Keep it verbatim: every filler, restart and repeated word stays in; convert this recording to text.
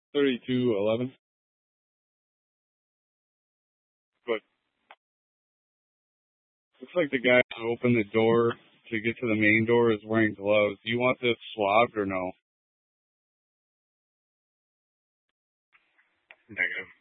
thirty-two eleven. But looks like the guy who opened the door to get to the main door is wearing gloves. Do you want this swabbed or no? Negative.